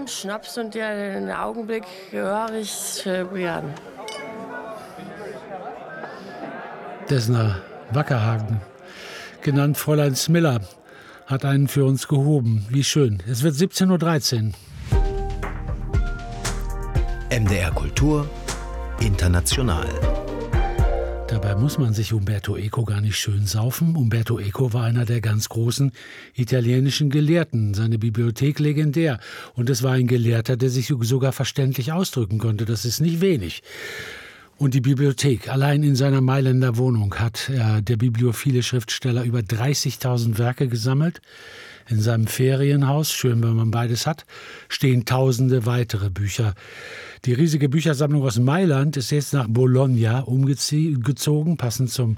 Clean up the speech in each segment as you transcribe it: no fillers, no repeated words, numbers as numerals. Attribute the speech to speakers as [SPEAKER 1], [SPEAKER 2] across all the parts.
[SPEAKER 1] Schnaps und den Augenblick gehörig zelebrieren.
[SPEAKER 2] Desna Wackerhagen, genannt Fräulein Smiller, hat einen für uns gehoben. Wie schön. Es wird 17:13 Uhr.
[SPEAKER 3] MDR Kultur International.
[SPEAKER 2] Dabei muss man sich Umberto Eco gar nicht schön saufen. Umberto Eco war einer der ganz großen italienischen Gelehrten, seine Bibliothek legendär. Und es war ein Gelehrter, der sich sogar verständlich ausdrücken konnte. Das ist nicht wenig. Und die Bibliothek, allein in seiner Mailänder Wohnung hat der bibliophile Schriftsteller über 30.000 Werke gesammelt. In seinem Ferienhaus, schön, wenn man beides hat, stehen tausende weitere Bücher. Die riesige Büchersammlung aus Mailand ist jetzt nach Bologna umgezogen, passend zum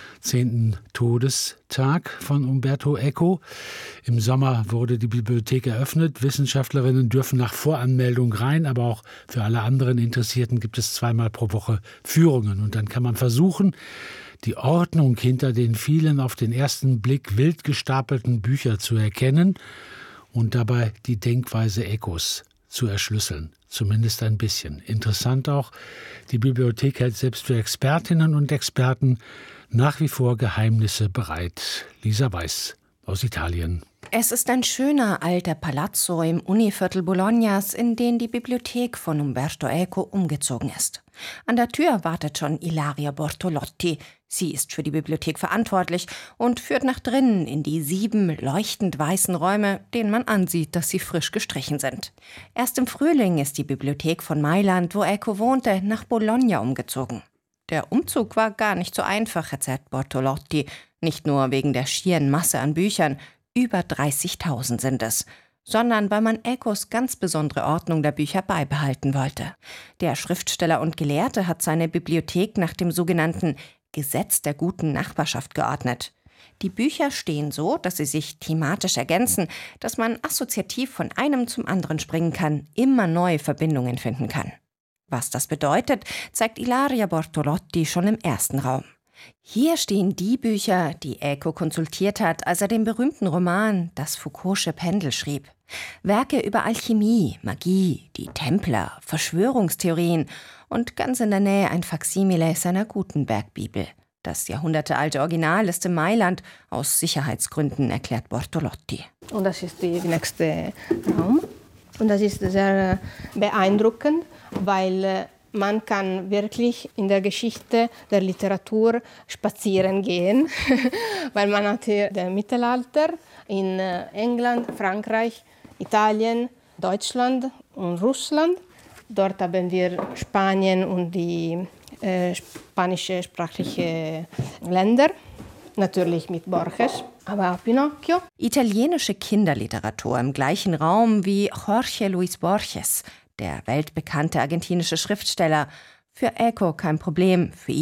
[SPEAKER 2] 10. Todestag von Umberto Eco. Im Sommer wurde die Bibliothek eröffnet. Wissenschaftlerinnen dürfen nach Voranmeldung rein, aber auch für alle anderen Interessierten gibt es 2-mal pro Woche Führungen. Und dann kann man versuchen, die Ordnung hinter den vielen auf den ersten Blick wild gestapelten Büchern zu erkennen und dabei die Denkweise Ecos zu erschlüsseln. Zumindest ein bisschen. Interessant auch, die Bibliothek hält selbst für Expertinnen und Experten nach wie vor Geheimnisse bereit. Lisa Weiß aus Italien.
[SPEAKER 4] Es ist ein schöner alter Palazzo im Univiertel Bolognas, in den die Bibliothek von Umberto Eco umgezogen ist. An der Tür wartet schon Ilaria Bortolotti. Sie ist für die Bibliothek verantwortlich und führt nach drinnen in die 7 leuchtend weißen Räume, denen man ansieht, dass sie frisch gestrichen sind. Erst im Frühling ist die Bibliothek von Mailand, wo Eco wohnte, nach Bologna umgezogen. Der Umzug war gar nicht so einfach, erzählt Bortolotti. Nicht nur wegen der schieren Masse an Büchern, über 30.000 sind es, sondern weil man Ecos ganz besondere Ordnung der Bücher beibehalten wollte. Der Schriftsteller und Gelehrte hat seine Bibliothek nach dem sogenannten Gesetz der guten Nachbarschaft geordnet. Die Bücher stehen so, dass sie sich thematisch ergänzen, dass man assoziativ von einem zum anderen springen kann, immer neue Verbindungen finden kann. Was das bedeutet, zeigt Ilaria Bortolotti schon im ersten Raum. Hier stehen die Bücher, die Eco konsultiert hat, als er den berühmten Roman Das Foucault'sche Pendel schrieb. Werke über Alchemie, Magie, die Templer, Verschwörungstheorien und ganz in der Nähe ein Faksimile seiner Gutenberg-Bibel. Das jahrhundertealte Original ist in Mailand, aus Sicherheitsgründen, erklärt Bortolotti.
[SPEAKER 5] Und das ist der nächste Raum. Und das ist sehr beeindruckend, weil man kann wirklich in der Geschichte der Literatur spazieren gehen, weil man hat hier das Mittelalter in England, Frankreich, Italien, Deutschland und Russland. Dort haben wir Spanien und die spanischsprachige Länder, natürlich mit Borges, aber auch Pinocchio.
[SPEAKER 4] Italienische Kinderliteratur im gleichen Raum wie Jorge Luis Borges, der weltbekannte argentinische Schriftsteller. Für Eco kein Problem, für